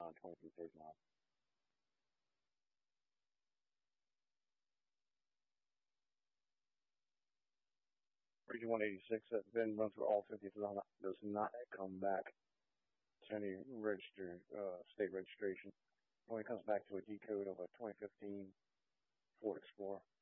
on 2339. Region 186 that's been run through all 50 does not come back to any state registration. It only comes back to a decode of a 2015 Ford Explorer.